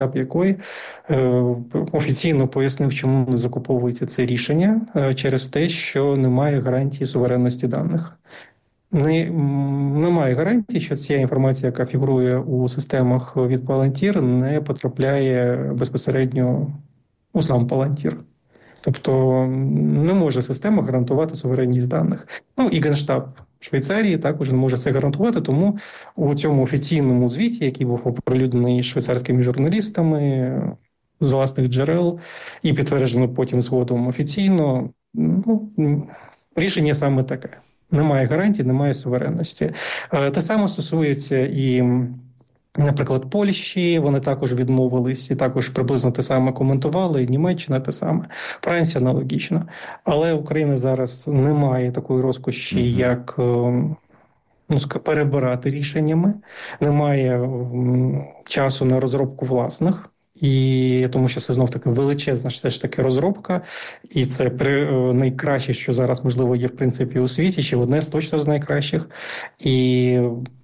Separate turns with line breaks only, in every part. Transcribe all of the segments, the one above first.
якої офіційно пояснив, чому не закуповується це рішення через те, що немає гарантії суверенності даних. Немає гарантії, що ця інформація, яка фігурує у системах від Palantir, не потрапляє безпосередньо у сам Palantir. Тобто не може система гарантувати суверенність даних. І Генштаб Швейцарії також не може це гарантувати, тому у цьому офіційному звіті, який був оприлюднений швейцарськими журналістами з власних джерел і підтверджено потім згодом офіційно, рішення саме таке. Немає гарантій, немає суверенності. Те саме стосується і, наприклад, Польщі, вони також відмовились і також приблизно те саме коментували, і Німеччина те саме, Франція аналогічно. Але Україна зараз не має такої розкоші, як перебирати рішеннями, немає часу на розробку власних. І тому що це знов-таки величезна все ж таки розробка, і це найкраще, що зараз, можливо, є в принципі у світі, чи одне з точно з найкращих. І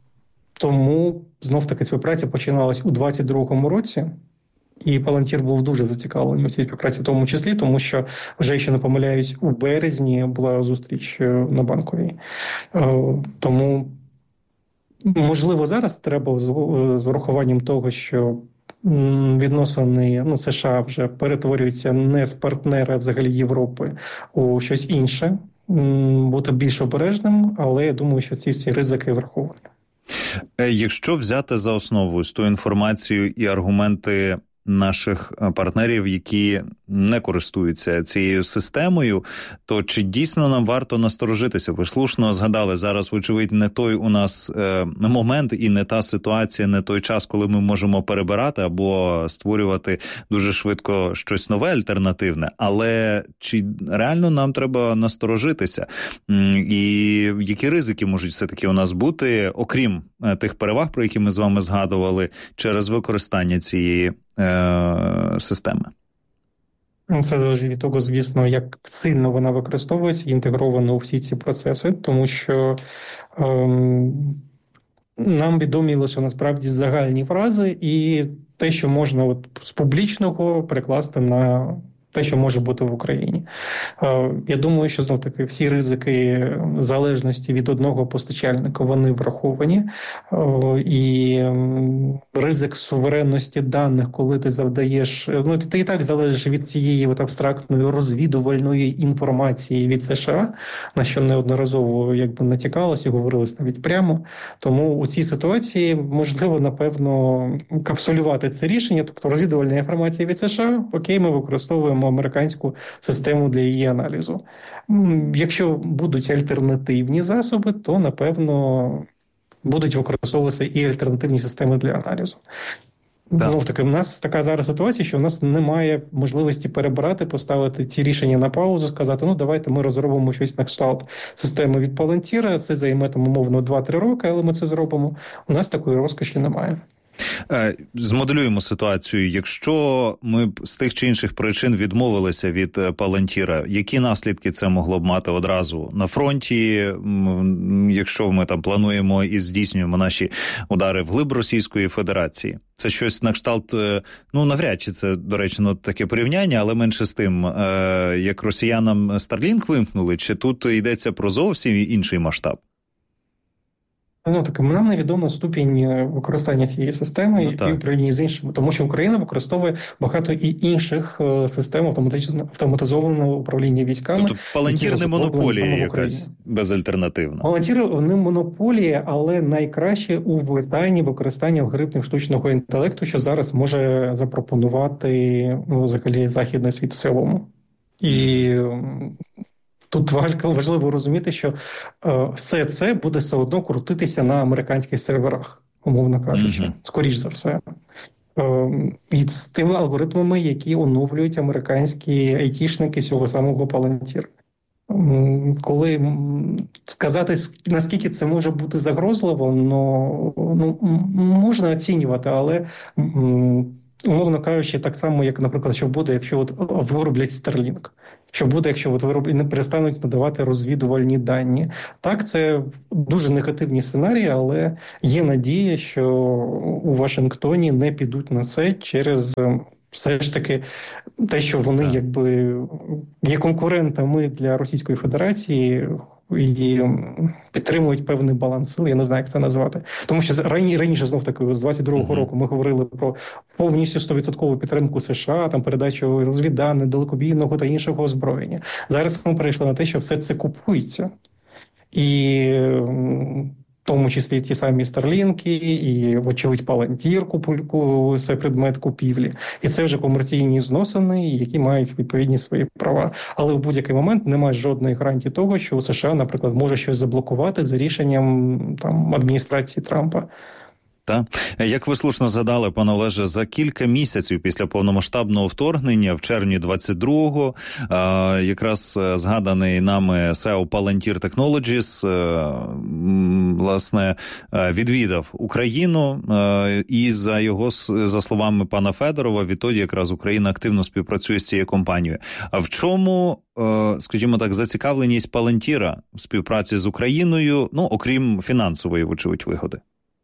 тому знов-таки співпраця починалась у 2022 році, і Palantir був дуже зацікавлений у цій співпраці в тому числі, тому що, вже, якщо не помиляюсь, у березні була зустріч на Банковій. Тому, можливо, зараз треба з урахуванням того, що відносини США вже перетворюються не з партнера взагалі Європи у щось інше, бути більш обережним, але я думаю, що ці всі ризики враховані.
Якщо взяти за основу з ту інформацію і аргументи наших партнерів, які не користуються цією системою, то чи дійсно нам варто насторожитися? Ви слушно згадали, зараз, вочевидь, не той у нас момент і не та ситуація, не той час, коли ми можемо перебирати або створювати дуже швидко щось нове, альтернативне. Але чи реально нам треба насторожитися? І які ризики можуть все-таки у нас бути, окрім тих переваг, про які ми з вами згадували, через використання цієї системи?
Це залежить від того, звісно, як сильно вона використовується, інтегрована у всі ці процеси, тому що нам відомі лише насправді загальні фрази і те, що можна з публічного перекласти на те, що може бути в Україні. Я думаю, що знов-таки всі ризики залежності від одного постачальника, вони враховані. І ризик суверенності даних, коли ти завдаєш... ти і так залежиш від цієї абстрактної розвідувальної інформації від США, на що неодноразово натякалось і говорилось навіть прямо. Тому у цій ситуації можливо, напевно, капсулювати це рішення, тобто розвідувальна інформація від США, окей, ми використовуємо американську систему для її аналізу. Якщо будуть альтернативні засоби, то, напевно, будуть використовуватися і альтернативні системи для аналізу. Знов-таки, в нас така зараз ситуація, що в нас немає можливості перебирати, поставити ці рішення на паузу, сказати, давайте ми розробимо щось на кшталт системи від Palantir, це займе, умовно, 2-3 роки, але ми це зробимо. У нас такої розкоші немає.
Змоделюємо ситуацію. Якщо ми б з тих чи інших причин відмовилися від Palantir, які наслідки це могло б мати одразу на фронті, якщо ми там плануємо і здійснюємо наші удари вглиб Російської Федерації? Це щось на кшталт, навряд чи це, до речі, таке порівняння, але менше з тим, як росіянам Starlink вимкнули, чи тут йдеться про зовсім інший масштаб?
Нам невідомо ступінь використання цієї системи і в Україні з іншими, тому що Україна використовує багато і інших систем автоматизованого управління військами.
Тобто Palantir не монополія якась безальтернативна?
Palantir не монополія, але найкраще у питанні використання алгоритмів штучного інтелекту, що зараз може запропонувати взагалі західний світ в цілому. І тут важливо розуміти, що все це буде все одно крутитися на американських серверах, умовно кажучи, скоріш за все. І з тими алгоритмами, які оновлюють американські айтішники цього самого Palantir. Коли сказати, наскільки це може бути загрозливо, можна оцінювати, але умовно кажучи, так само, як, наприклад, що буде, якщо вироблять Starlink. Що буде, якщо не перестануть надавати розвідувальні дані. Так, це дуже негативні сценарії, але є надія, що у Вашингтоні не підуть на це через все ж таки те, що вони якби є конкурентами для Російської Федерації і підтримують певний баланс сил, я не знаю, як це назвати. Тому що раніше, знов-таки, з 22-го року ми говорили про повністю 100% підтримку США, там передачу розвідданих, далекобійного та іншого озброєння. Зараз ми перейшли на те, що все це купується. І в тому числі ті самі Старлінки, і, вочевидь, Палантір це предмет купівлі. І це вже комерційні зносини, які мають відповідні свої права. Але в будь-який момент немає жодної гарантії того, що у США, наприклад, може щось заблокувати за рішенням там адміністрації Трампа.
Так. Як ви слушно згадали, пане Олеже, за кілька місяців після повномасштабного вторгнення, в червні 22-го, якраз згаданий нами SEO Palantir Technologies, власне, відвідав Україну, і за словами пана Федорова, відтоді якраз Україна активно співпрацює з цією компанією. А в чому, скажімо так, зацікавленість Палантіра в співпраці з Україною, ну, окрім фінансової, вочевидь, вигоди?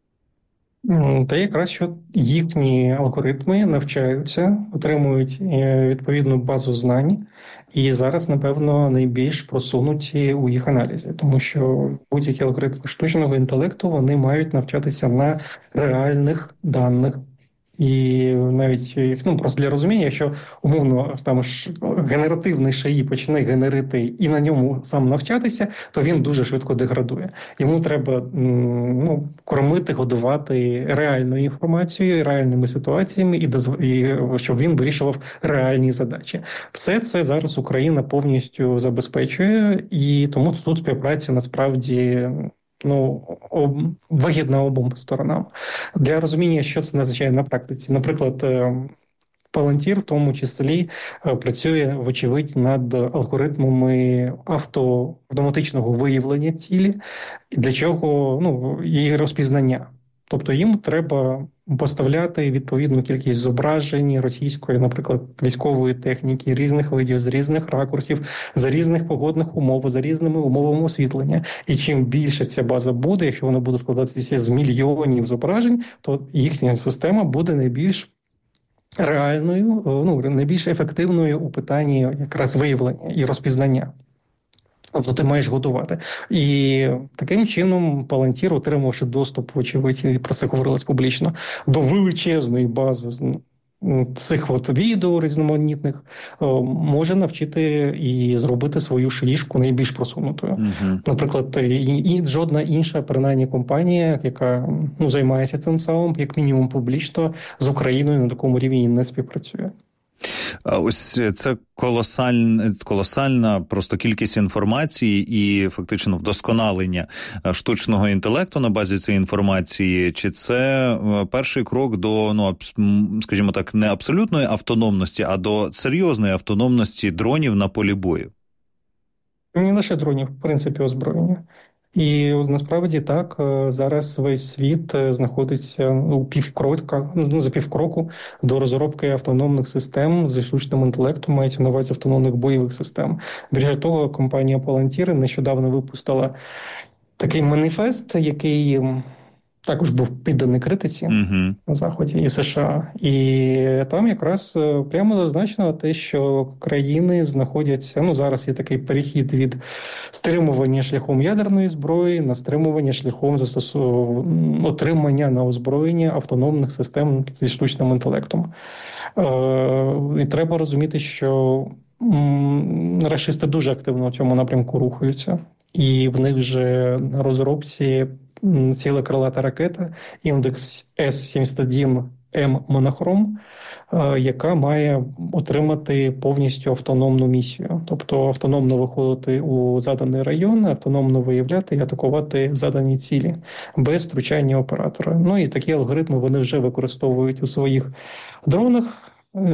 Та якраз, що їхні алгоритми навчаються, отримують відповідну базу знань, і зараз, напевно, найбільш просунуті у їх аналізі, тому що будь-які алгоритми штучного інтелекту, вони мають навчатися на реальних даних. І навіть, ну, просто для розуміння, якщо умовно там генеративний ШАІ почне генерити і на ньому сам навчатися, то він дуже швидко деградує. Йому треба кормити, годувати реальною інформацією, реальними ситуаціями, і щоб він вирішував реальні задачі. Все це зараз Україна повністю забезпечує, і тому тут співпраця насправді вигідна обом сторонам. Для розуміння, що це означає на практиці. Наприклад, Palantir в тому числі працює, вочевидь, над алгоритмами автоматичного виявлення цілі, для чого її розпізнання. Тобто їм треба поставляти відповідну кількість зображень російської, наприклад, військової техніки, різних видів, з різних ракурсів, за різних погодних умов, за різними умовами освітлення. І чим більше ця база буде, якщо вона буде складатися з мільйонів зображень, то їхня система буде найбільш реальною, найбільш ефективною у питанні якраз виявлення і розпізнання. Тобто ти маєш готувати. І таким чином Palantir, отримавши доступ, очевидь, і про це говорилось публічно, до величезної бази цих відео різноманітних, може навчити і зробити свою шишку найбільш просунутою. Наприклад, і жодна інша, принаймні, компанія, яка займається цим самим, як мінімум публічно, з Україною на такому рівні не співпрацює.
Ось це колосальна просто кількість інформації і фактично вдосконалення штучного інтелекту на базі цієї інформації. Чи це перший крок до, скажімо так, не абсолютної автономності, а до серйозної автономності дронів на полі бою?
Не лише дронів, в принципі, озброєння. І насправді так, зараз весь світ знаходиться за півкроку до розробки автономних систем зі штучним інтелектом, мається на увазі автономних бойових систем. Більше того, компанія Palantir нещодавно випустила такий маніфест, який також був підданий критиці на Заході і США. І там якраз прямо зазначено те, що країни знаходяться, зараз є такий перехід від стримування шляхом ядерної зброї на стримування шляхом отримання на озброєння автономних систем зі штучним інтелектом. І треба розуміти, що рашисти дуже активно в цьому напрямку рухаються. І в них вже на розробці ціла крилата ракета індекс С-71М Монохром, яка має отримати повністю автономну місію. Тобто автономно виходити у заданий район, автономно виявляти і атакувати задані цілі без втручання оператора. І такі алгоритми вони вже використовують у своїх дронах.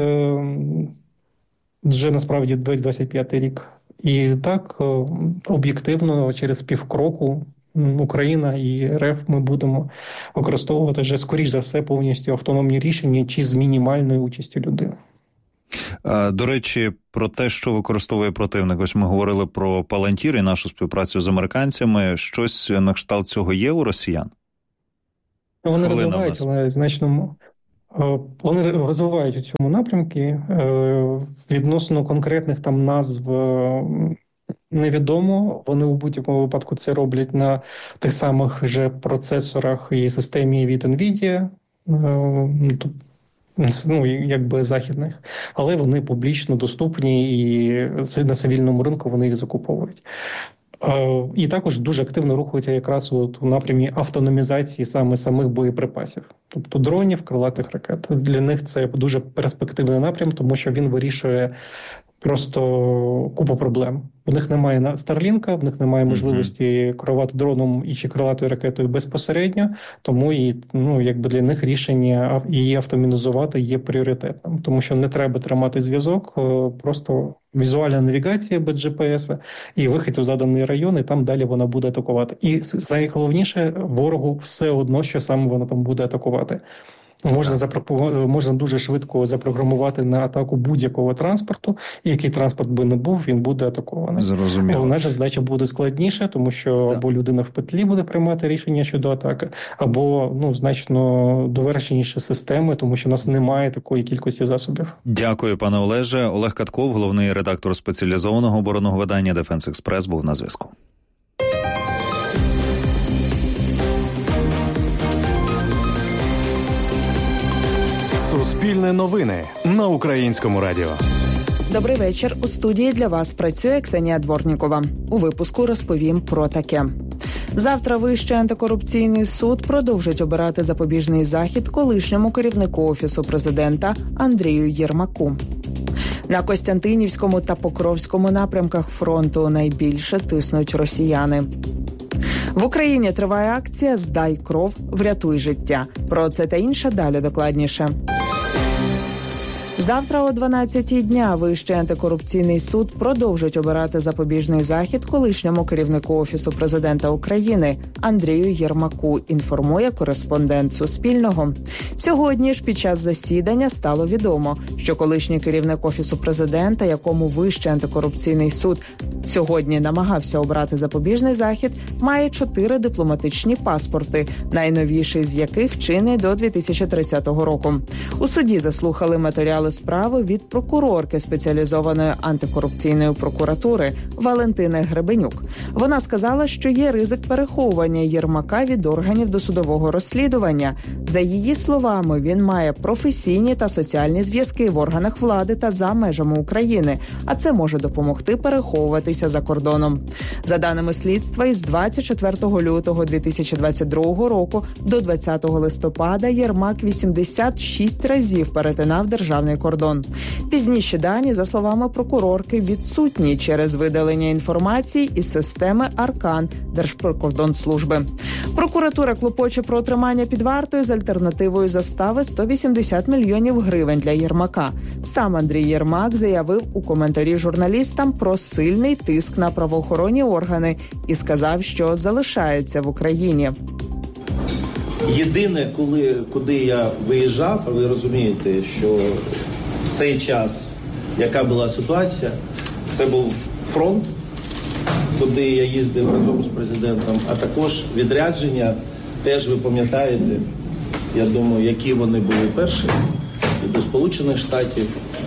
Вже насправді 2025 рік. І так об'єктивно через півкроку Україна і РФ ми будемо використовувати вже, скоріш за все, повністю автономні рішення чи з мінімальною участю людини.
До речі, про те, що використовує противник. Ось ми говорили про Палантір і нашу співпрацю з американцями. Щось на кшталт цього є у росіян?
Вони розвивають, але значно... Вони розвивають у цьому напрямку. Відносно конкретних там назв невідомо. Вони у будь-якому випадку це роблять на тих самих же процесорах і системі від NVIDIA, якби західних, але вони публічно доступні і на цивільному ринку вони їх закуповують. І також дуже активно рухаються якраз у напрямі автономізації саме самих боєприпасів. Тобто дронів, крилатих ракет. Для них це дуже перспективний напрям, тому що він вирішує просто купу проблем. У них немає Старлінка, в них немає можливості керувати дроном і чи крилатою ракетою безпосередньо, тому і для них рішення її автоматизувати є пріоритетним, тому що не треба тримати зв'язок, просто візуальна навігація без GPS і вихід у заданий район, і там далі вона буде атакувати. І найголовніше, ворогу все одно, що саме вона там буде атакувати. Можна дуже швидко запрограмувати на атаку будь-якого транспорту, і який транспорт би не був, він буде атакований.
Зрозуміло.
Наша задача буде складніша, тому що або людина в петлі буде приймати рішення щодо атаки, або значно довершеніші системи, тому що у нас немає такої кількості засобів.
Дякую, пане Олеже. Олег Катков, головний редактор спеціалізованого оборонного видання «Дефенс Експрес», був на зв'язку.
Суспільне новини на Українському радіо.
Добрий вечір. У студії для вас працює Ксенія Дворнікова. У випуску розповім про таке. Завтра Вищий антикорупційний суд продовжить обирати запобіжний захід колишньому керівнику Офісу президента Андрію Єрмаку. На Костянтинівському та Покровському напрямках фронту найбільше тиснуть росіяни. В Україні триває акція «Здай кров, врятуй життя». Про це та інше далі докладніше. Завтра о 12-й дня Вищий антикорупційний суд продовжить обирати запобіжний захід колишньому керівнику Офісу президента України Андрію Єрмаку, інформує кореспондент Суспільного. Сьогодні ж під час засідання стало відомо, що колишній керівник Офісу президента, якому Вищий антикорупційний суд сьогодні намагався обрати запобіжний захід, має 4 дипломатичні паспорти, найновіший з яких чинний до 2030 року. У суді заслухали матеріали справи від прокурорки спеціалізованої антикорупційної прокуратури Валентини Гребенюк. Вона сказала, що є ризик переховування Єрмака від органів досудового розслідування. За її словами, він має професійні та соціальні зв'язки в органах влади та за межами України, а це може допомогти переховуватися за кордоном. За даними слідства, із 24 лютого 2022 року до 20 листопада Єрмак 86 разів перетинав державний кордон. Пізніші дані, за словами прокурорки, відсутні через видалення інформації із системи «Аркан» Держприкордонслужби. Прокуратура клопоче про отримання під вартою з альтернативою застави 180 мільйонів гривень для Єрмака. Сам Андрій Єрмак заявив у коментарі журналістам про сильний тиск на правоохоронні органи і сказав, що залишається в Україні.
Єдине, куди я виїжджав, а ви розумієте, що в цей час, яка була ситуація, це був фронт, куди я їздив разом з президентом, а також відрядження, теж ви пам'ятаєте, я думаю, які вони були перші, і до Сполучених Штатів,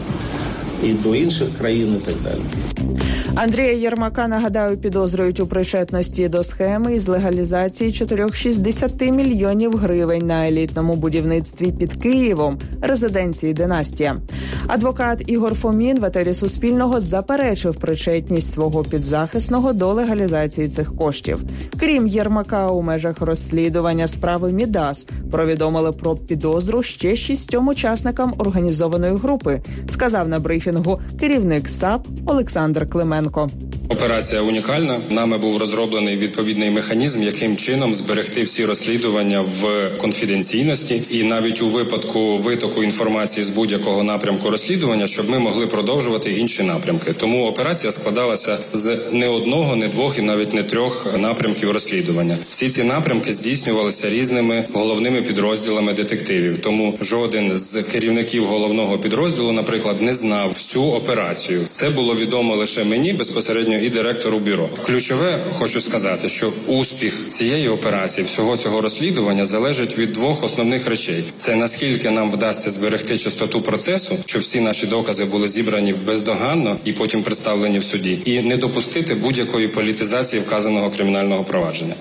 і до інших країн, і так далі.
Андрія Єрмака, нагадаю, підозрюють у причетності до схеми із легалізації 460 мільйонів гривень на елітному будівництві під Києвом, резиденції «Династія». Адвокат Ігор Фомін в етері Суспільного заперечив причетність свого підзахисного до легалізації цих коштів. Крім Єрмака, у межах розслідування справи Мідас повідомили про підозру ще 6 учасникам організованої групи, сказав на брифінгу керівник САП Олександр Клименко.
Операція унікальна. Нами був розроблений відповідний механізм, яким чином зберегти всі розслідування в конфіденційності і навіть у випадку витоку інформації з будь-якого напрямку розслідування, щоб ми могли продовжувати інші напрямки. Тому операція складалася з не одного, не двох і навіть не трьох напрямків розслідування. Всі ці напрямки здійснювалися різними головними підрозділами детективів. Тому жоден з керівників головного підрозділу, наприклад, не знав всю операцію. Це було відомо лише мені безпосередньо і директору бюро. Ключове, хочу сказати, що успіх цієї операції, всього цього розслідування залежить від двох основних речей. Це наскільки нам вдасться зберегти чистоту процесу, щоб всі наші докази були зібрані бездоганно і потім представлені в суді, і не допустити будь-якої політизації вказаного кримінального провадження.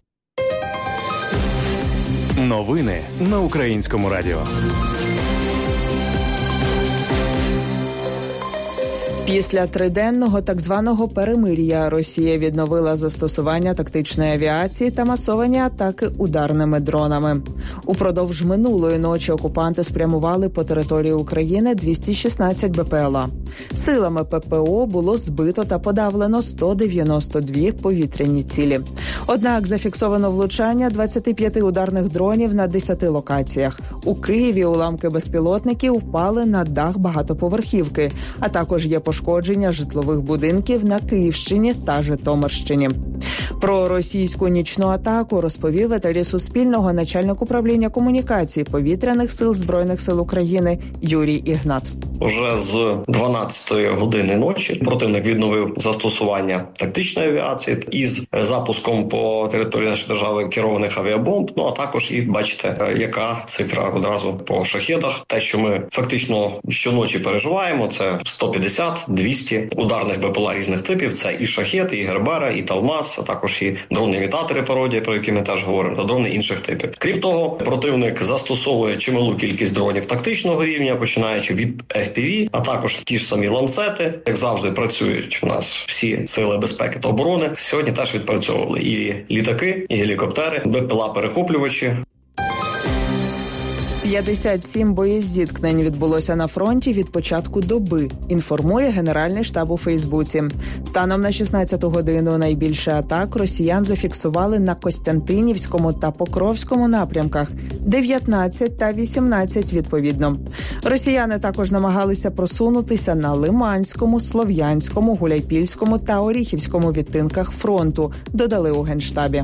Новини на Українському радіо.
Після триденного так званого перемир'я Росія відновила застосування тактичної авіації та масовані атаки ударними дронами. Упродовж минулої ночі окупанти спрямували по території України 216 БПЛА. Силами ППО було збито та подавлено 192 повітряні цілі. Однак зафіксовано влучання 25 ударних дронів на 10 локаціях. У Києві уламки безпілотників впали на дах багатоповерхівки, а також є пошкодження житлових будинків на Київщині та Житомирщині. Про російську нічну атаку розповів етері Суспільного начальник управління комунікації повітряних сил Збройних сил України Юрій Ігнат.
Уже з 12-ї години ночі противник відновив застосування тактичної авіації із запуском по території нашої держави керованих авіабомб. Ну а також і бачите, яка цифра одразу по шахедах. Те, що ми фактично щоночі переживаємо, це 150-200 ударних БПЛА різних типів. Це і шахеди, і Гербера, і Талмас, а також і дрони-імітатори пародії, про які ми теж говоримо, та дрони інших типів. Крім того, противник застосовує чималу кількість дронів тактичного рівня, починаючи від FPV, а також ті ж самі ланцети. Як завжди, працюють у нас всі сили безпеки та оборони. Сьогодні теж відпрацьовували і літаки, і гелікоптери, БПЛА-перехоплювачі.
57 боєзіткнень відбулося на фронті від початку доби, інформує Генеральний штаб у Фейсбуці. Станом на 16 годину найбільше атак росіян зафіксували на Костянтинівському та Покровському напрямках – 19 та 18 відповідно. Росіяни також намагалися просунутися на Лиманському, Слов'янському, Гуляйпільському та Оріхівському відтинках фронту, додали у Генштабі.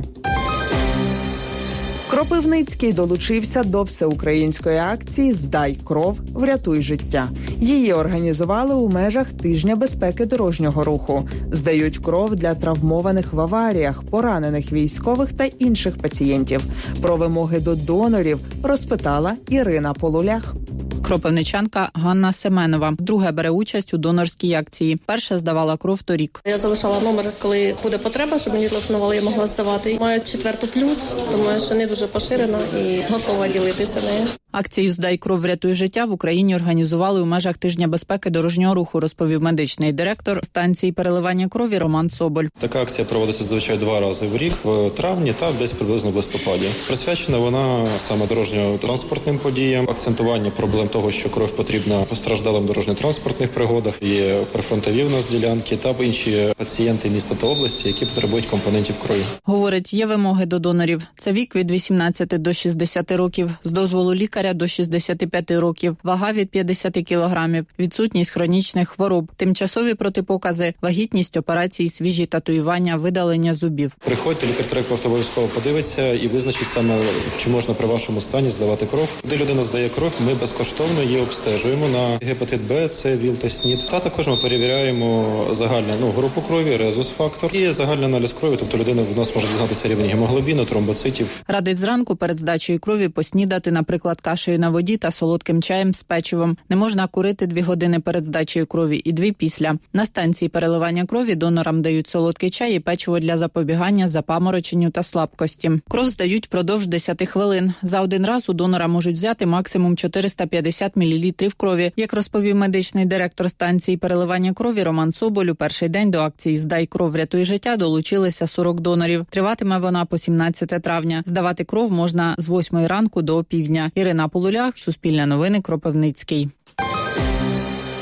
Кропивницький долучився до всеукраїнської акції «Здай кров, врятуй життя». Її організували у межах Тижня безпеки дорожнього руху. Здають кров для травмованих в аваріях, поранених військових та інших пацієнтів. Про вимоги до донорів розпитала Ірина Полулях.
Кропивничанка Ганна Семенова вдруге бере участь у донорській акції. Перша здавала кров торік.
Я залишала номер, коли буде потреба, щоб мені телефонували, я могла здавати. Маю 4+, тому що не дуже поширена і готова ділитися нею.
Акцію «Здай кров, врятуй життя» в Україні організували у межах Тижня безпеки дорожнього руху, розповів медичний директор станції переливання крові Роман Соболь.
Така акція проводиться зазвичай 2 рази в рік, в травні та десь приблизно в листопаді. Присвячена вона саме дорожньо-транспортним подіям, акцентування проблем того, що кров потрібна постраждалим дорожньо-транспортних пригодах, є прифронтові в нас ділянки та інші пацієнти міста та області, які потребують компонентів крові.
Говорить, є вимоги до донорів. Це вік від 18 до 60 років, з дозволу лікаря до 65 років, вага від 50 кілограмів, відсутність хронічних хвороб, тимчасові протипокази, вагітність, операції, свіжі татуювання, видалення зубів.
Приходьте, лікар-терапевт обов'язково подивиться і визначить саме, чи можна при вашому стані здавати кров. Де людина здає кров, ми безкоштовно її обстежуємо на гепатит Б, С, ВІЛ та СНІД. Та також ми перевіряємо загальну групу крові, резус-фактор і загальний аналіз крові, тобто людина в нас може дізнатися рівень гемоглобіну, тромбоцитів.
Радить зранку перед здачею крові поснідати, наприклад, кашею на воді та солодким чаєм з печивом. Не можна курити 2 години перед здачею крові і 2 після. На станції переливання крові донорам дають солодкий чай і печиво для запобігання запамороченню та слабкості. Кров здають впродовж 10 хвилин. За один раз у донора можуть взяти максимум 450 мл крові. Як розповів медичний директор станції переливання крові Роман Соболь, у перший день до акції «Здай кров, врятуй життя» долучилися 40 донорів. Триватиме вона по 17 травня. Здавати кров можна з 8 ранку до опівдня. Ірина Полулях, Суспільне новини, Кропивницький.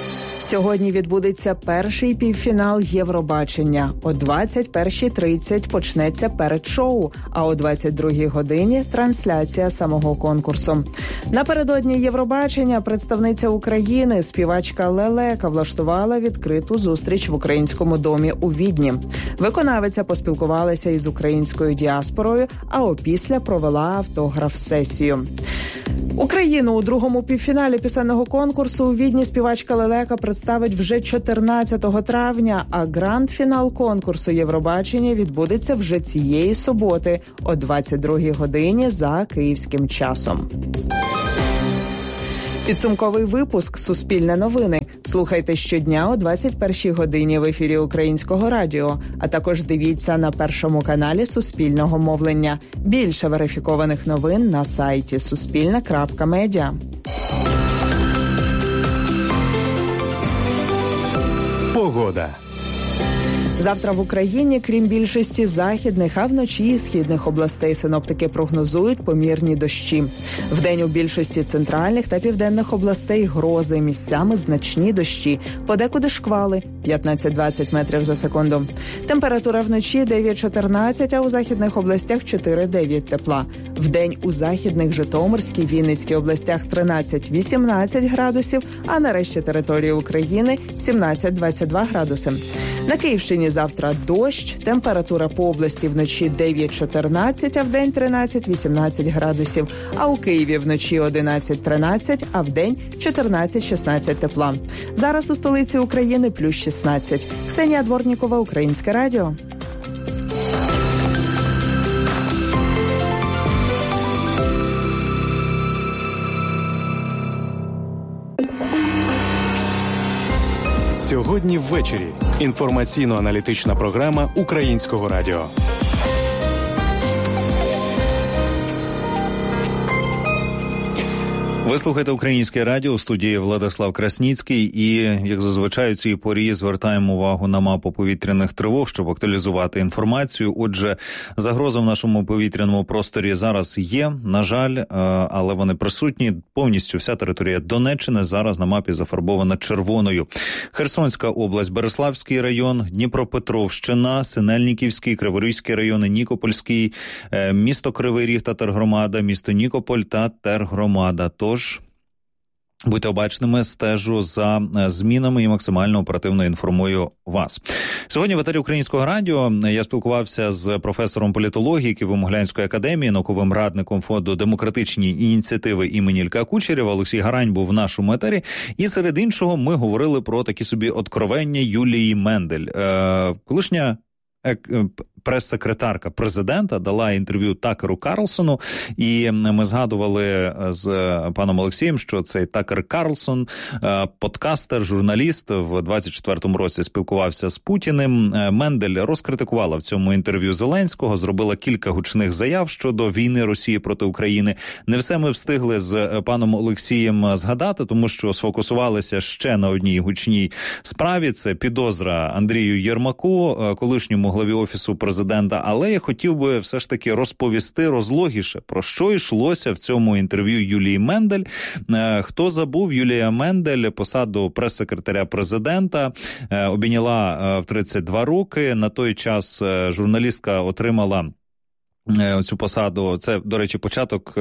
Сьогодні відбудеться перший півфінал Євробачення. О 21:30 почнеться передшоу, а о 22:00 годині – трансляція самого конкурсу. Напередодні Євробачення представниця України, співачка Лелека, влаштувала відкриту зустріч в Українському домі у Відні. Виконавиця поспілкувалася із українською діаспорою, а опісля провела автограф-сесію. Україну у другому півфіналі пісенного конкурсу у Відні співачка Лелека представить вже 14 травня, а гранд-фінал конкурсу Євробачення відбудеться вже цієї суботи о 22:00 годині за київським часом. Підсумковий випуск «Суспільне новини». Слухайте щодня о 21:00 годині в ефірі Українського радіо, а також дивіться на Першому каналі Суспільного мовлення. Більше верифікованих новин на сайті suspilne.media.
Погода.
Завтра в Україні, крім більшості західних, а вночі і східних областей синоптики прогнозують помірні дощі. Вдень у більшості центральних та південних областей грози, місцями значні дощі, подекуди шквали 15-20 метрів за секунду. Температура вночі 9-14, а у західних областях 4-9 тепла. Вдень у західних, Житомирській, Вінницькій областях 13-18 градусів, а на решті території України 17-22 градуси. На Київщині завтра дощ, температура по області вночі 9-14, а вдень 13-18 градусів, а у Києві вночі 11-13, а вдень 14-16 тепла. Зараз у столиці України плюс 16. Ксенія Дворнікова, Українське радіо.
Сьогодні ввечері. Інформаційно-аналітична програма Українського радіо.
Ви слухаєте Українське радіо, у студії Владислав Красніцький, і, як зазвичай, у цій порі звертаємо увагу на мапу повітряних тривог, щоб актуалізувати інформацію. Отже, загроза в нашому повітряному просторі зараз є, на жаль, але вони присутні. Повністю вся територія Донеччини зараз на мапі зафарбована червоною. Херсонська область, Береславський район, Дніпропетровщина, Синельниківський, Криворізький райони, Нікопольський, місто Кривий Ріг та Тергромада, місто Нікополь та Тергромада. Тож, будьте обачними, стежу за змінами і максимально оперативно інформую вас. Сьогодні в етері Українського радіо я спілкувався з професором політології Києво-Могилянської академії, науковим радником фонду «Демократичні ініціативи» імені Ілька Кучерєва. Олексій Гарань був в нашому етері. І серед іншого ми говорили про такі собі откровення Юлії Мендель. Колишня прес-секретарка президента дала інтерв'ю Такеру Карлсону, і ми згадували з паном Олексієм, що цей Такер Карлсон, подкастер, журналіст, в 24-му році спілкувався з Путіним. Мендель розкритикувала в цьому інтерв'ю Зеленського, зробила кілька гучних заяв щодо війни Росії проти України. Не все ми встигли з паном Олексієм згадати, тому що сфокусувалися ще на одній гучній справі. Це підозра Андрію Єрмаку, колишньому главі Офісу президента, але я хотів би все ж таки розповісти розлогіше, про що йшлося в цьому інтерв'ю Юлії Мендель. Хто забув, Юлія Мендель посаду прес-секретаря президента обійняла в 32 роки. На той час журналістка отримала цю посаду, це, до речі, початок,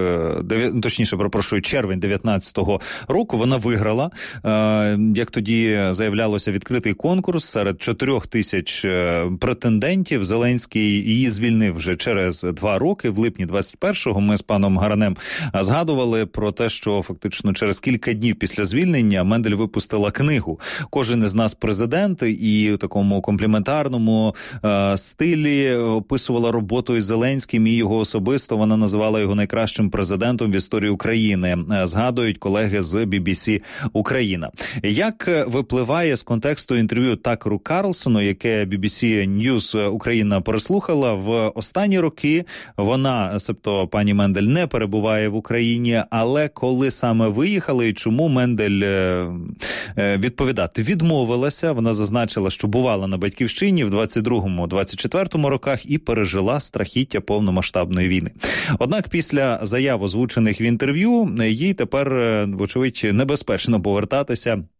червень 19-го року, вона виграла, як тоді заявлялося, відкритий конкурс серед 4000 претендентів. Зеленський її звільнив вже через 2 роки, в липні 21-го. Ми з паном Гаранем згадували про те, що фактично через кілька днів після звільнення Мендель випустила книгу «Кожен із нас президент», і в такому компліментарному стилі описувала роботу із Зеленським, і його особисто. Вона називала його найкращим президентом в історії України. Згадують колеги з BBC Україна. Як випливає з контексту інтерв'ю Такеру Карлсону, яке BBC News Україна переслухала, в останні роки вона, себто пані Мендель, не перебуває в Україні, але коли саме виїхали і чому, Мендель відповідати відмовилася. Вона зазначила, що бувала на батьківщині в 22-24 роках і пережила страхіття повномасштабної війни. Однак після заяв, озвучених в інтерв'ю, їй тепер, вочевидь, небезпечно повертатися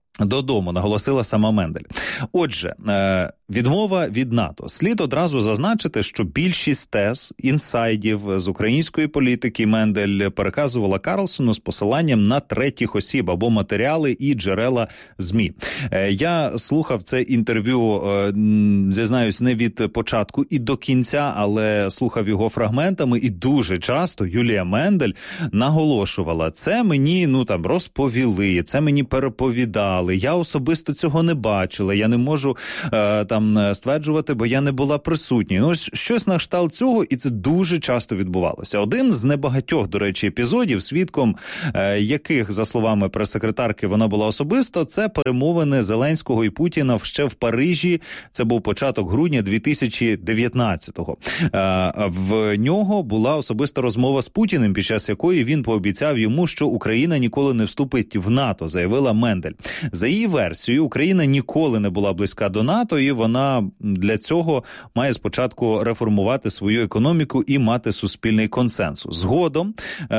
додому, наголосила сама Мендель. Отже, відмова від НАТО. Слід одразу зазначити, що більшість тез, інсайдів з української політики Мендель переказувала Карлсону з посиланням на третіх осіб або матеріали і джерела ЗМІ. Я слухав це інтерв'ю, зізнаюсь, не від початку і до кінця, але слухав його фрагментами, і дуже часто Юлія Мендель наголошувала, це мені, розповіли, це мені переповідали, я особисто цього не бачила, я не можу стверджувати, бо я не була присутньою. Щось на кшталт цього, і це дуже часто відбувалося. Один з небагатьох, до речі, епізодів, свідком яких, за словами прес-секретарки, вона була особисто, це перемовини Зеленського і Путіна ще в Парижі. Це був початок грудня 2019-го. В нього була особиста розмова з Путіним, під час якої він пообіцяв йому, що Україна ніколи не вступить в НАТО, заявила Мендель. За її версією, Україна ніколи не була близька до НАТО, і вона для цього має спочатку реформувати свою економіку і мати суспільний консенсус. Згодом,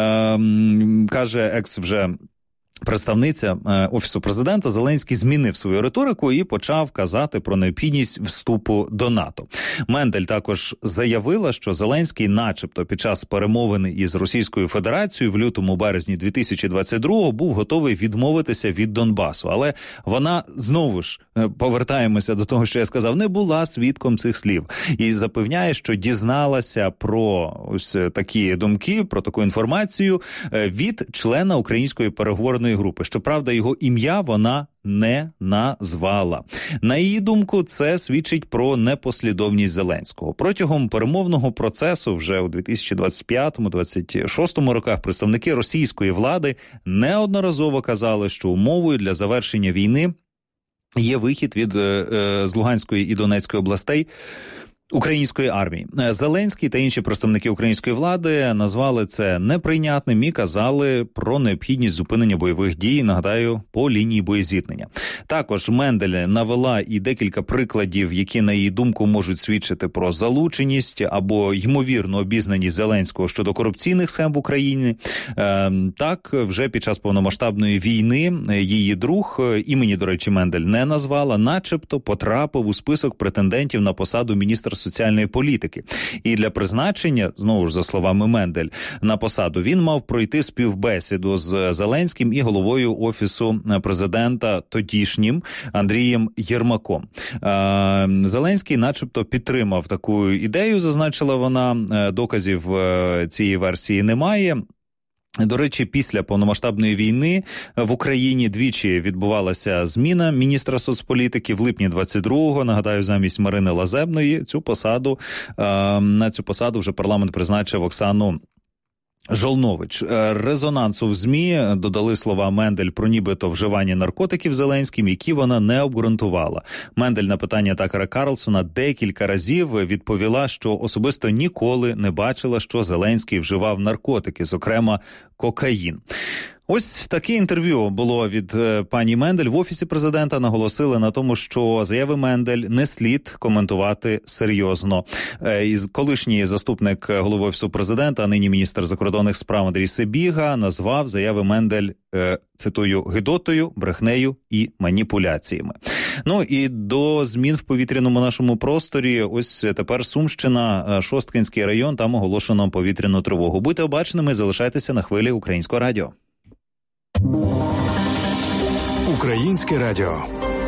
каже представниця Офісу президента, Зеленський змінив свою риторику і почав казати про необхідність вступу до НАТО. Мендель також заявила, що Зеленський начебто під час перемовин із Російською Федерацією в лютому-березні 2022-го був готовий відмовитися від Донбасу. Але вона, знову ж, повертаємося до того, що я сказав, не була свідком цих слів. І запевняє, що дізналася про ось такі думки, про таку інформацію від члена української переговорної групи. Щоправда, його ім'я вона не назвала. На її думку, це свідчить про непослідовність Зеленського. Протягом перемовного процесу вже у 2025-2026 роках представники російської влади неодноразово казали, що умовою для завершення війни є вихід з Луганської і Донецької областей української армії. Зеленський та інші представники української влади назвали це неприйнятним і казали про необхідність зупинення бойових дій, нагадаю, по лінії боєзіткнення. Також Мендель навела і декілька прикладів, які, на її думку, можуть свідчити про залученість або ймовірну обізнаність Зеленського щодо корупційних схем в Україні. Так, вже під час повномасштабної війни її друг, імені, до речі, Мендель не назвала, начебто потрапив у список претендентів на посаду міністра соціальної політики. І для призначення, знову ж за словами Мендель, на посаду він мав пройти співбесіду з Зеленським і головою Офісу президента тодішнім Андрієм Єрмаком. Зеленський начебто підтримав таку ідею, зазначила вона, доказів цієї версії немає. До речі, після повномасштабної війни в Україні двічі відбувалася зміна міністра соцполітики. В липні 22-го, нагадаю, замість Марини Лазебної на цю посаду вже парламент призначив Оксану Жолнович. Резонансу в ЗМІ додали слова Мендель про нібито вживання наркотиків Зеленським, які вона не обґрунтувала. Мендель на питання Такера Карлсона декілька разів відповіла, що особисто ніколи не бачила, що Зеленський вживав наркотики, зокрема кокаїн. Ось таке інтерв'ю було від пані Мендель. В Офісі президента наголосили на тому, що заяви Мендель не слід коментувати серйозно. Колишній заступник голови Офісу президента, а нині міністр закордонних справ Андрій Сибіга назвав заяви Мендель, цитую, гидотою, брехнею і маніпуляціями. Ну і до змін в повітряному нашому просторі. Ось тепер Сумщина, Шосткинський район, там оголошено повітряну тривогу. Будьте обачними, залишайтеся на хвилі Українського радіо.
Українське радіо.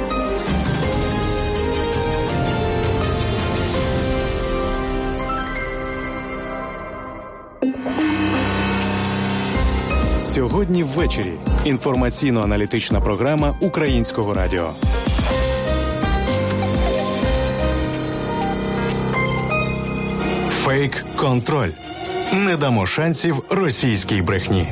Сьогодні ввечері. Інформаційно-аналітична програма Українського радіо. Фейк-контроль. Не дамо шансів російській брехні.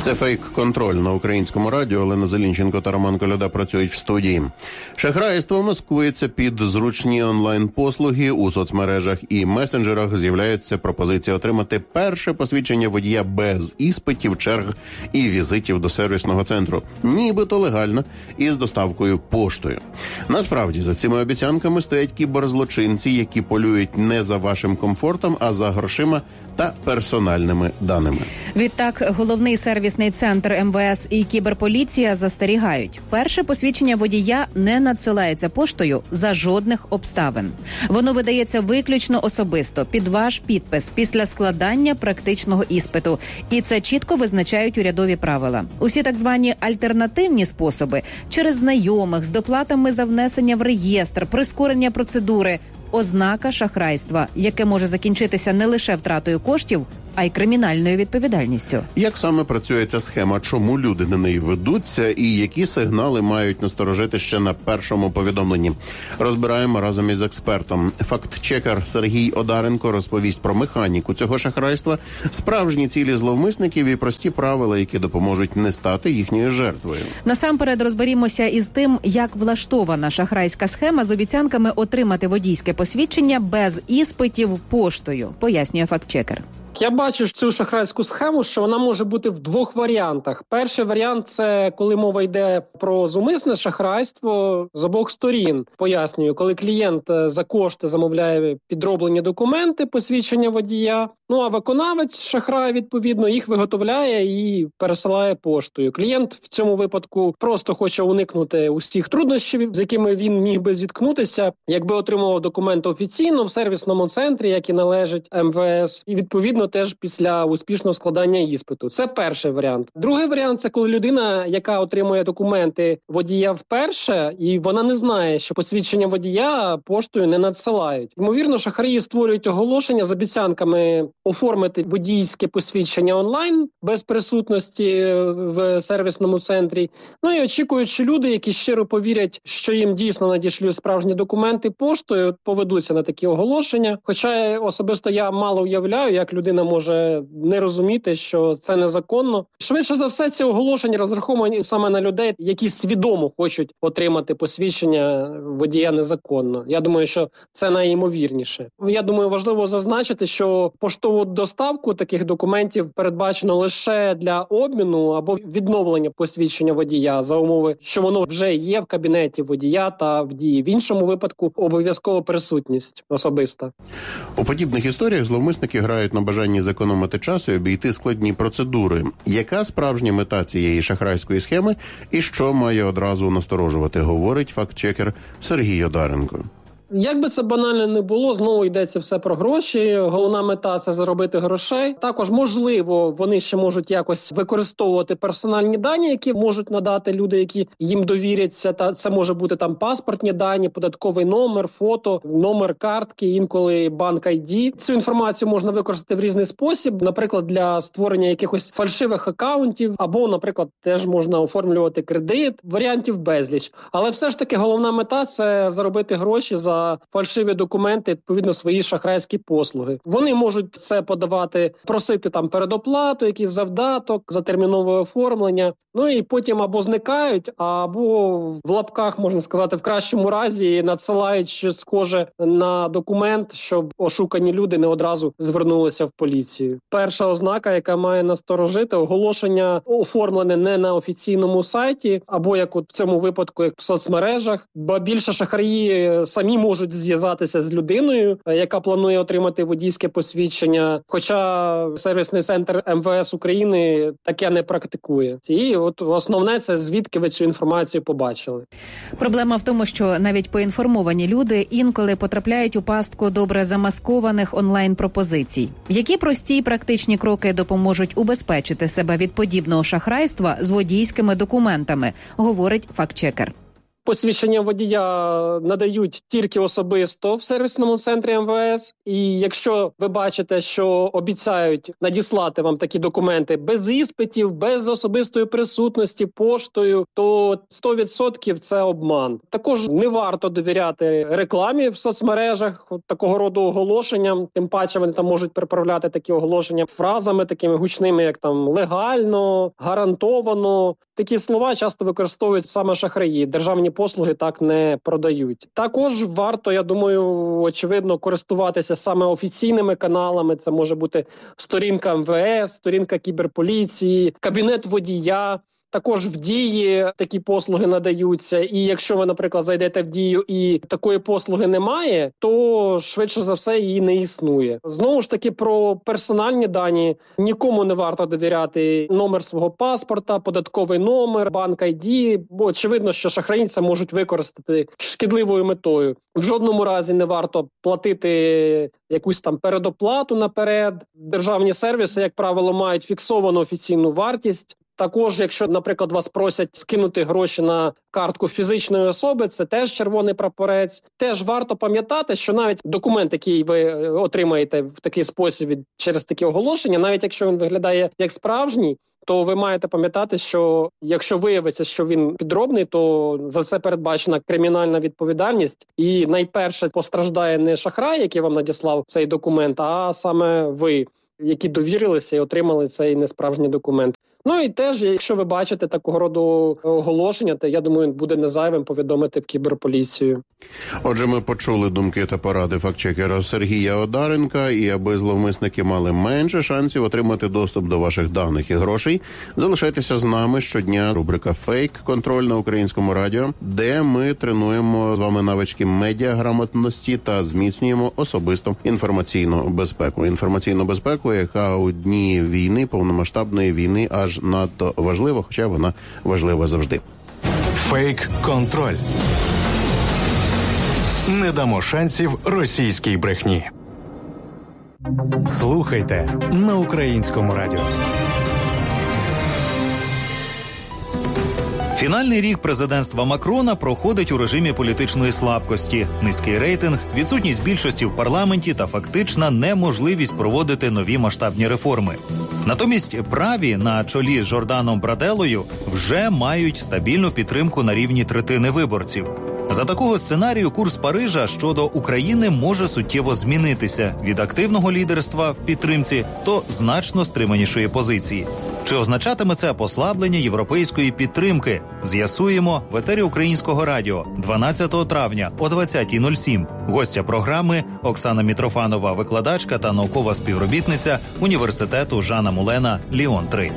Це «Фейк-контроль» на Українському радіо. Олена Зелінченко та Роман Коляда працюють в студії. Шахрайство маскується під зручні онлайн-послуги. У соцмережах і месенджерах з'являється пропозиція отримати перше посвідчення водія без іспитів, черг і візитів до сервісного центру. Нібито легально і з доставкою поштою. Насправді, за цими обіцянками стоять кіберзлочинці, які полюють не за вашим комфортом, а за грошима та персональними даними.
Відтак, головний сервісний центр МВС і кіберполіція застерігають. Перше посвідчення водія не надсилається поштою за жодних обставин. Воно видається виключно особисто, під ваш підпис, після складання практичного іспиту. І це чітко визначають урядові правила. Усі так звані альтернативні способи – через знайомих, з доплатами за внесення в реєстр, прискорення процедури – ознака шахрайства, яке може закінчитися не лише втратою коштів, а й кримінальною відповідальністю.
Як саме працює ця схема, чому люди на неї ведуться і які сигнали мають насторожити ще на першому повідомленні? Розбираємо разом із експертом. Факт-чекер Сергій Одаренко розповість про механіку цього шахрайства, справжні цілі зловмисників і прості правила, які допоможуть не стати їхньою жертвою.
Насамперед розберімося із тим, як влаштована шахрайська схема з обіцянками отримати водійське посвідчення без іспитів поштою, пояснює факт-чекер.
Я бачу цю шахрайську схему, що вона може бути в двох варіантах. Перший варіант – це коли мова йде про зумисне шахрайство з обох сторін. Пояснюю, коли клієнт за кошти замовляє підроблені документи, посвідчення водія, а виконавець, шахрай, відповідно, їх виготовляє і пересилає поштою. Клієнт в цьому випадку просто хоче уникнути усіх труднощів, з якими він міг би зіткнутися, якби отримував документи офіційно в сервісному центрі, який належить МВС, і відповідно теж після успішного складання іспиту. Це перший варіант. Другий варіант – це коли людина, яка отримує документи водія вперше, і вона не знає, що посвідчення водія поштою не надсилають. Ймовірно, шахраї створюють оголошення з обіцянками оформити водійське посвідчення онлайн без присутності в сервісному центрі. І очікують, що люди, які щиро повірять, що їм дійсно надішлють справжні документи поштою, поведуться на такі оголошення. Хоча особисто я мало уявляю, як людина може не розуміти, що це незаконно. Швидше за все, ці оголошення розраховані саме на людей, які свідомо хочуть отримати посвідчення водія незаконно. Я думаю, що це найімовірніше. Я думаю, важливо зазначити, що поштову доставку таких документів передбачено лише для обміну або відновлення посвідчення водія за умови, що воно вже є в кабінеті водія та в дії. В іншому випадку обов'язково присутність особиста.
У подібних історіях зловмисники грають на бажанні зекономити час і обійти складні процедури. Яка справжня мета цієї шахрайської схеми і що має одразу насторожувати, говорить факт-чекер Сергій Одаренко.
Як би це банально не було, знову йдеться все про гроші. Головна мета – це заробити грошей. Також, можливо, вони ще можуть якось використовувати персональні дані, які можуть надати люди, які їм довіряться. Та це може бути там паспортні дані, податковий номер, фото, номер картки, інколи банк ID. Цю інформацію можна використати в різний спосіб, наприклад, для створення якихось фальшивих акаунтів, або, наприклад, теж можна оформлювати кредит. Варіантів безліч. Але все ж таки головна мета – це заробити гроші за фальшиві документи, відповідно, свої шахрайські послуги. Вони можуть це подавати, просити там передоплату, якийсь завдаток, за термінове оформлення. І потім або зникають, або в лапках, можна сказати, в кращому разі надсилають щось схоже на документ, щоб ошукані люди не одразу звернулися в поліцію. Перша ознака, яка має насторожити, оголошення оформлене не на офіційному сайті, або як от в цьому випадку, як в соцмережах, бо більше шахраї самі можуть зв'язатися з людиною, яка планує отримати водійське посвідчення, хоча сервісний центр МВС України таке не практикує. І от основне – це звідки ви цю інформацію побачили.
Проблема в тому, що навіть поінформовані люди інколи потрапляють у пастку добре замаскованих онлайн-пропозицій. Які прості й практичні кроки допоможуть убезпечити себе від подібного шахрайства з водійськими документами, говорить факт-чекер.
Посвідчення водія надають тільки особисто в сервісному центрі МВС. І якщо ви бачите, що обіцяють надіслати вам такі документи без іспитів, без особистої присутності, поштою, то 100% це обман. Також не варто довіряти рекламі в соцмережах, такого роду оголошенням. Тим паче вони там можуть приправляти такі оголошення фразами такими гучними, як там легально, гарантовано. Такі слова часто використовують саме шахраї. Державні послуги так не продають. Також варто, я думаю, очевидно, користуватися саме офіційними каналами. Це може бути сторінка МВС, сторінка кіберполіції, кабінет водія. Також в Дії такі послуги надаються. І якщо ви, наприклад, зайдете в Дію і такої послуги немає, то швидше за все її не існує. Знову ж таки, про персональні дані нікому не варто довіряти номер свого паспорта, податковий номер, банк ID, бо очевидно, що шахраї це можуть використати шкідливою метою. В жодному разі не варто платити якусь там передоплату наперед. Державні сервіси, як правило, мають фіксовану офіційну вартість. Також, якщо, наприклад, вас просять скинути гроші на картку фізичної особи, це теж червоний прапорець. Теж варто пам'ятати, що навіть документ, який ви отримаєте в такий спосіб через такі оголошення, навіть якщо він виглядає як справжній, то ви маєте пам'ятати, що якщо виявиться, що він підробний, то за це передбачена кримінальна відповідальність. І найперше постраждає не шахрай, який вам надіслав цей документ, а саме ви, які довірилися і отримали цей несправжній документ. Ну і теж, якщо ви бачите такого роду оголошення, то, я думаю, буде незайвим повідомити в кіберполіцію.
Отже, ми почули думки та поради фактчекера Сергія Одаренка, і аби зловмисники мали менше шансів отримати доступ до ваших даних і грошей, залишайтеся з нами щодня. Рубрика «Фейк. Контроль» на Українському радіо, де ми тренуємо з вами навички медіаграмотності та зміцнюємо особисто інформаційну безпеку. Інформаційну безпеку, яка у дні війни, повномасштабної війни, аж надто важлива, хоча вона важлива завжди.
Фейк-контроль. Не дамо шансів російській брехні.
Слухайте на Українському радіо.
Фінальний рік президентства Макрона проходить у режимі політичної слабкості. Низький рейтинг, відсутність більшості в парламенті та фактична неможливість проводити нові масштабні реформи. Натомість праві на чолі з Жорданом Браделою вже мають стабільну підтримку на рівні третини виборців. За такого сценарію курс Парижа щодо України може суттєво змінитися від активного лідерства в підтримці до значно стриманішої позиції. Чи означатиме це послаблення європейської підтримки? З'ясуємо в етері Українського радіо 12 травня о 20:07. Гостя програми Оксана Мітрофанова, викладачка та наукова співробітниця університету Жана Мулена Ліон-3.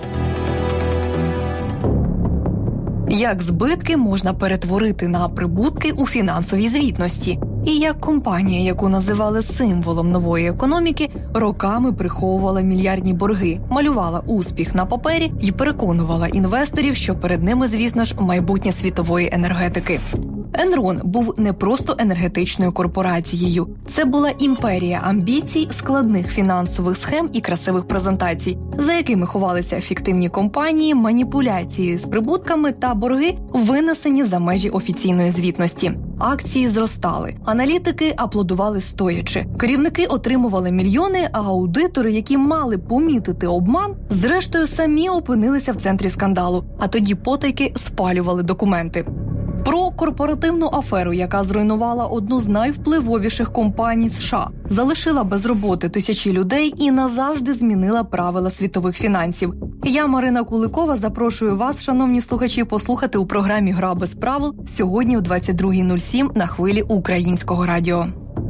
Як збитки можна перетворити на прибутки у фінансовій звітності? І як компанія, яку називали символом нової економіки, роками приховувала мільярдні борги, малювала успіх на папері і переконувала інвесторів, що перед ними, звісно ж, майбутнє світової енергетики. Енрон був не просто енергетичною корпорацією. Це була імперія амбіцій, складних фінансових схем і красивих презентацій, за якими ховалися фіктивні компанії, маніпуляції з прибутками та борги, винесені за межі офіційної звітності. Акції зростали, аналітики аплодували стоячи, керівники отримували мільйони, а аудитори, які мали помітити обман, зрештою самі опинилися в центрі скандалу, а тоді потайки спалювали документи. Про корпоративну аферу, яка зруйнувала одну з найвпливовіших компаній США, залишила без роботи тисячі людей і назавжди змінила правила світових фінансів. Я, Марина Куликова, запрошую вас, шановні слухачі, послухати у програмі «Гра без правил» сьогодні о 22:07 на хвилі Українського радіо.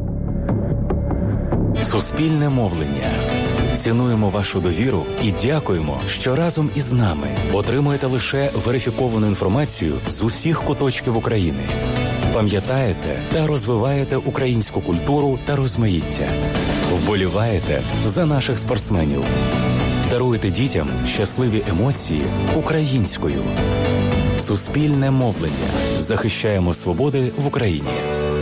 Суспільне мовлення. Цінуємо вашу довіру і дякуємо, що разом із нами отримуєте лише верифіковану інформацію з усіх куточків України. Пам'ятаєте та розвиваєте українську культуру та розмаїття. Вболіваєте за наших спортсменів. Даруєте дітям щасливі емоції українською. Суспільне мовлення. Захищаємо свободи в Україні.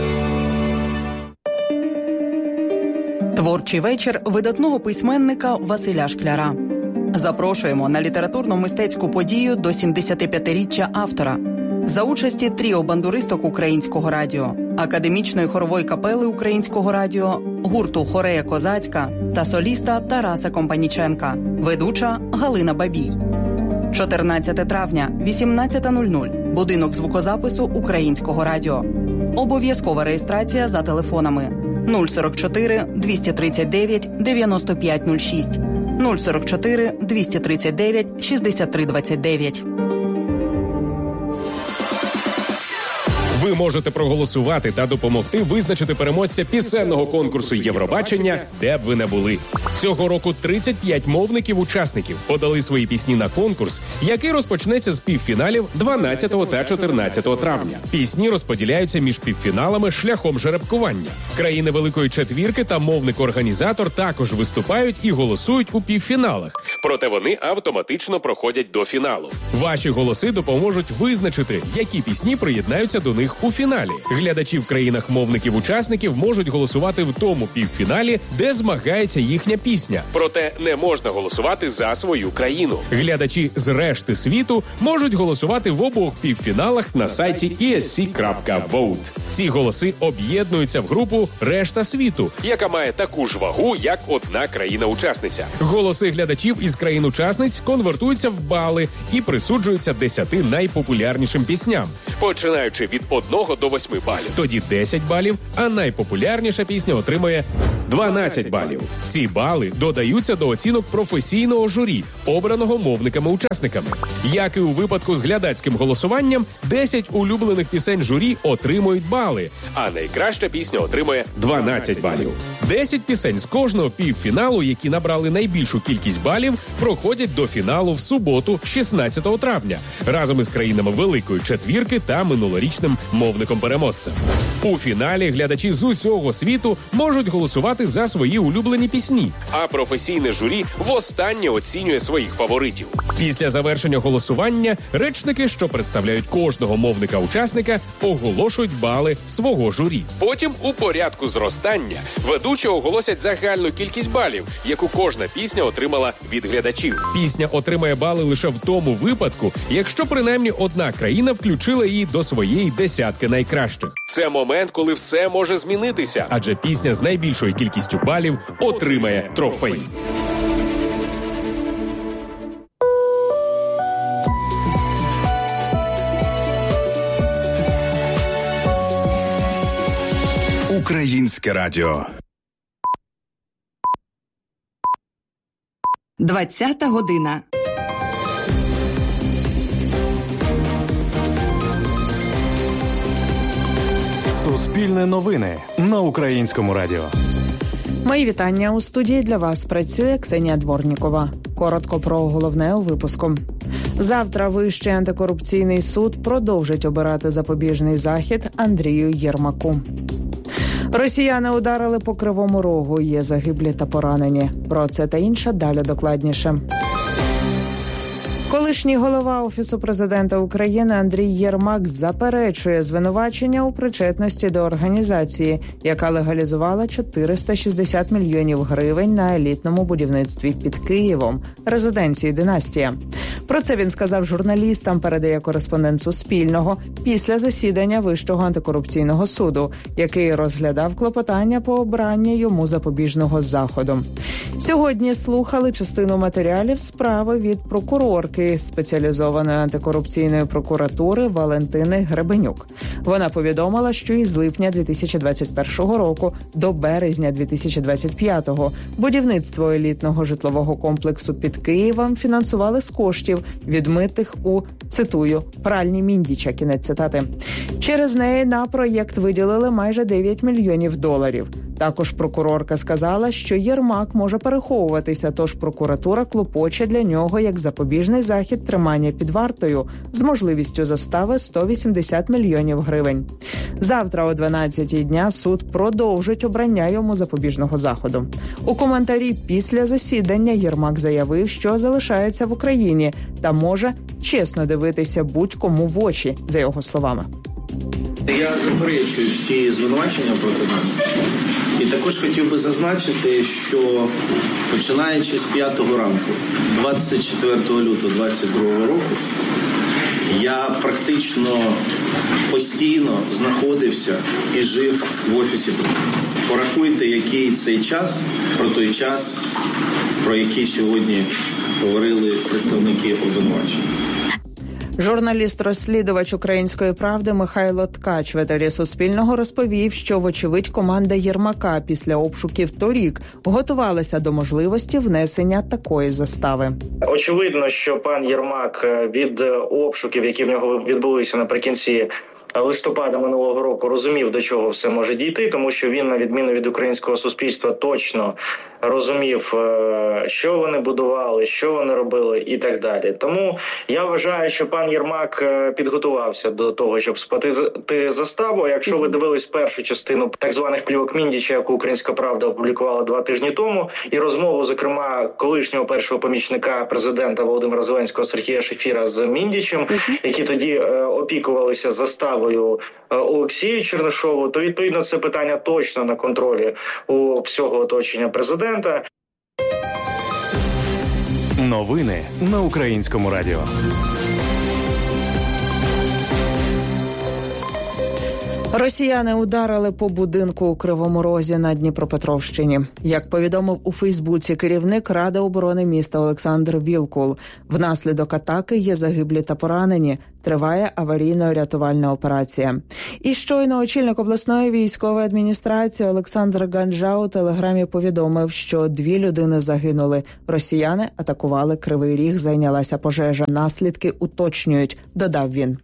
Творчий вечір видатного письменника Василя Шкляра. Запрошуємо на літературно-мистецьку подію до 75-річчя автора. за участі тріо бандуристок Українського радіо, академічної хорової капели Українського радіо, гурту «Хорея Козацька» та соліста Тараса Компаніченка, ведуча Галина Бабій. 14 травня, 18:00. Будинок звукозапису Українського радіо. Обов'язкова реєстрація за телефонами 044 239 9506, 044 239 6329.
Ви можете проголосувати та допомогти визначити переможця пісенного конкурсу Євробачення, де б ви не були. Цього року 35 мовників-учасників подали свої пісні на конкурс, який розпочнеться з півфіналів 12 та 14 травня. Пісні розподіляються між півфіналами шляхом жеребкування. Країни Великої Четвірки та мовник-організатор також виступають і голосують у півфіналах, проте вони автоматично проходять до фіналу. Ваші голоси допоможуть визначити, які пісні приєднаються до них у фіналі. Глядачі в країнах мовників-учасників можуть голосувати в тому півфіналі, де змагається їхня пісня. Проте не можна голосувати за свою країну. Глядачі з решти світу можуть голосувати в обох півфіналах на сайті esc.vote. Ці голоси об'єднуються в групу «Решта світу», яка має таку ж вагу, як одна країна-учасниця. Голоси глядачів із країн-учасниць конвертуються в бали і присуджуються 10 найпопулярнішим пісням, починаючи від 1 до 8 балів. Тоді 10 балів, а найпопулярніша пісня отримує 12 балів. Ці бали додаються до оцінок професійного журі, обраного мовниками-учасниками. Як і у випадку з глядацьким голосуванням, 10 улюблених пісень журі отримують бали, а найкраща пісня отримує 12 балів. 10 пісень з кожного півфіналу, які набрали найбільшу кількість балів, проходять до фіналу в суботу, 16 травня, разом із країнами Великої Четвірки та минулорічним мовником-переможцем. У фіналі глядачі з усього світу можуть голосувати за свої улюблені пісні, а професійне журі востаннє оцінює своїх фаворитів. Після завершення голосування речники, що представляють кожного мовника-учасника, оголошують бали свого журі. Потім у порядку зростання ведучі оголосять загальну кількість балів, яку кожна пісня отримала від глядачів. Пісня отримає бали лише в тому випадку, якщо принаймні одна країна включила її до своєї десятки найкращих. Це момент, коли все може змінитися, адже пісня з найбільшою кількістю балів отримає трофей.
Українське радіо.
20-та година.
Суспільне новини на Українському радіо.
Мої вітання. У студії для вас працює Ксенія Дворнікова. Коротко про головне у випуску. Завтра Вищий антикорупційний суд продовжить обирати запобіжний захід Андрію Єрмаку. Росіяни ударили по Кривому Рогу. Є загиблі та поранені. Про це та інше далі докладніше. Колишній голова Офісу президента України Андрій Єрмак заперечує звинувачення у причетності до організації, яка легалізувала 460 мільйонів гривень на елітному будівництві під Києвом, резиденції «Династія». Про це він сказав журналістам, передає кореспондент Суспільного, після засідання Вищого антикорупційного суду, який розглядав клопотання по обранню йому запобіжного заходу. Сьогодні слухали частину матеріалів справи від прокурорки спеціалізованої антикорупційної прокуратури Валентини Гребенюк. Вона повідомила, що із липня 2021 року до березня 2025 будівництво елітного житлового комплексу під Києвом фінансували з коштів, відмитих у, цитую, пральні Міндіча, кінець цитати. Через неї на проєкт виділили майже 9 мільйонів доларів. Також прокурорка сказала, що Єрмак може переховуватися, тож прокуратура клопоче для нього як запобіжний захід тримання під вартою з можливістю застави 180 мільйонів гривень. Завтра о 12-й дня суд продовжить обрання йому запобіжного заходу. У коментарі після засідання Єрмак заявив, що залишається в Україні та може чесно дивитися будь-кому в очі, за його словами.
Я заперечую всі звинувачення проти мене. І також хотів би зазначити, що починаючи з 5 ранку, 24 лютого 2022 року, Я практично постійно знаходився і жив в офісі. Порахуйте, який цей час, про той час, про який сьогодні говорили представники обвинувачення.
Журналіст-розслідувач «Української правди» Михайло Ткач в етері Суспільного розповів, що, вочевидь, команда Єрмака після обшуків торік готувалася до можливості внесення такої застави.
Очевидно, що пан Єрмак від обшуків, які в нього відбулися наприкінці листопада минулого року, розумів, до чого все може дійти, тому що він, на відміну від українського суспільства, точно розумів, що вони будували, що вони робили і так далі. Тому я вважаю, що пан Єрмак підготувався до того, щоб сплатити заставу. А якщо ви дивились першу частину так званих плівок Міндіча, яку «Українська правда» опублікувала 2 тижні тому, і розмову, зокрема, колишнього першого помічника президента Володимира Зеленського Сергія Шефіра з Міндічем, які тоді опікувалися заставою Олексію Чернишову, то, відповідно, це питання точно на контролі у всього оточення президента.
Новини на Українському радіо.
Росіяни ударили по будинку у Кривому Розі на Дніпропетровщині. Як повідомив у Фейсбуці керівник Ради оборони міста Олександр Вілкул, внаслідок атаки є загиблі та поранені. Триває аварійно-рятувальна операція. І щойно очільник обласної військової адміністрації Олександр Ганджа у телеграмі повідомив, що 2 людини загинули. Росіяни атакували Кривий Ріг, зайнялася пожежа. Наслідки уточнюють, додав він.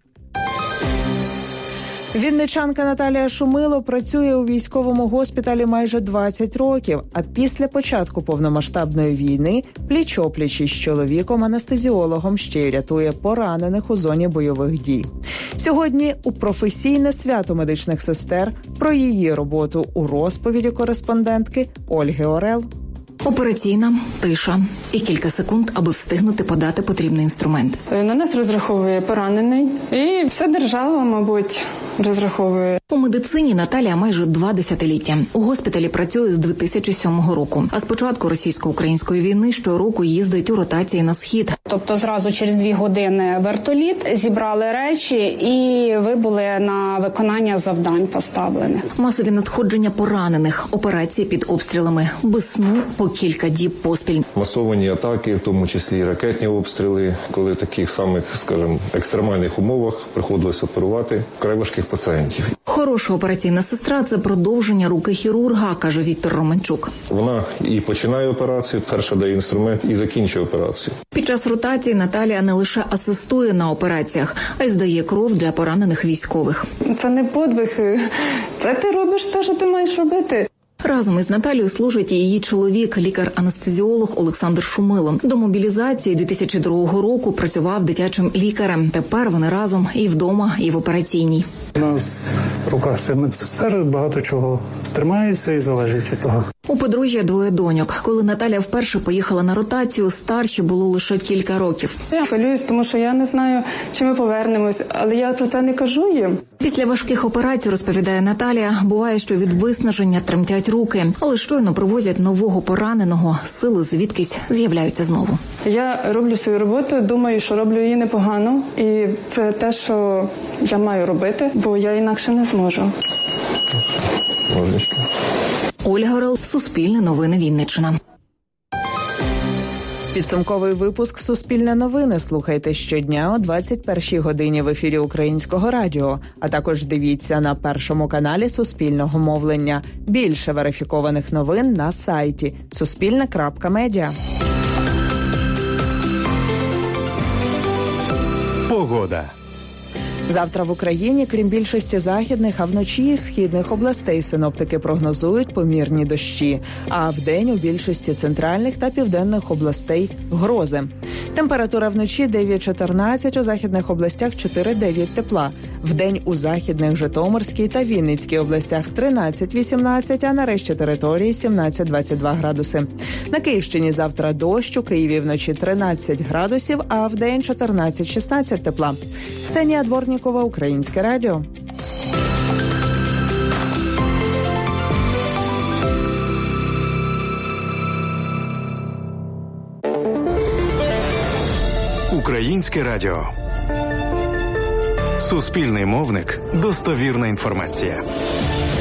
Вінничанка Наталія Шумило працює у військовому госпіталі майже 20 років, а після початку повномасштабної війни пліч-опліч із чоловіком-анестезіологом ще й рятує поранених у зоні бойових дій. Сьогодні у професійне свято медичних сестер про її роботу у розповіді кореспондентки Ольги Орел.
Операційна, тиша і кілька секунд, аби встигнути подати потрібний інструмент.
На нас розраховує поранений, і вся держава, мабуть, розраховує.
У медицині Наталія майже 2 десятиліття. У госпіталі працює з 2007 року. А з початку російсько-української війни щороку їздить у ротації на схід.
Тобто зразу через 2 години вертоліт, зібрали речі і вибули на виконання завдань поставлених.
Масові надходження поранених, операції під обстрілами, без сну по кілька діб поспіль.
Масовані атаки, в тому числі і ракетні обстріли, коли в таких самих, скажімо, екстремальних умовах приходилось оперувати вкрай важких пацієнтів.
Хороша операційна сестра – це продовження руки хірурга, каже Віктор Романчук.
Вона і починає операцію, перша дає інструмент і закінчує операцію.
Під час ротації Наталія не лише асистує на операціях, а й здає кров для поранених військових.
Це не подвиг, це ти робиш те, що ти маєш робити.
Разом із Наталією служить і її чоловік, лікар-анестезіолог Олександр Шумило. До мобілізації 2002 року працював дитячим лікарем. Тепер вони разом і вдома, і в операційній.
У нас в руках це медсестер, багато чого тримається і залежить від того.
У подружжя 2 доньок. Коли Наталя вперше поїхала на ротацію, старші було лише кілька років.
Я хвилююсь, тому що я не знаю, чи ми повернемось, але я про це не кажу їм.
Після важких операцій, розповідає Наталія, буває, що від виснаження тремтять руки, але щойно привозять нового пораненого, сили звідкись з'являються знову.
Я роблю свою роботу, думаю, що роблю її непогано, і це те, що я маю робити, бо я інакше не зможу.
Ольга Орел, Суспільне новини, Вінниччина.
Підсумковий випуск «Суспільне новини» слухайте щодня о 21-й годині в ефірі Українського радіо, а також дивіться на Першому каналі Суспільного мовлення. Більше верифікованих новин на сайті suspilne.media.
Погода.
Завтра в Україні, крім більшості західних, а вночі і східних областей синоптики прогнозують помірні дощі, а вдень у більшості центральних та південних областей – грози. Температура вночі 9-14, у західних областях 4-9 тепла. Вдень у західних Житомирській та Вінницькій областях 13-18, а на решті території 17-22 градуси. На Київщині завтра дощ, у Києві вночі 13 градусів, а вдень 14-16 тепла. Ксенія Дворнікова, Українське радіо.
Українське радіо. Суспільний мовник. Достовірна інформація.